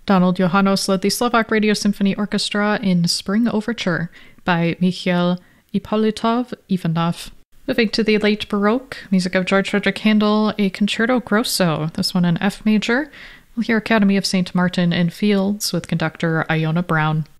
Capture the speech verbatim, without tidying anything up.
Donald Johannes led the Slovak Radio Symphony Orchestra in Spring Overture by Mikhail Ippolitov Ivanov. Moving to the late Baroque, music of George Frederick Handel, a Concerto Grosso, this one in F major. We'll hear Academy of Saint Martin and Fields with conductor Iona Brown.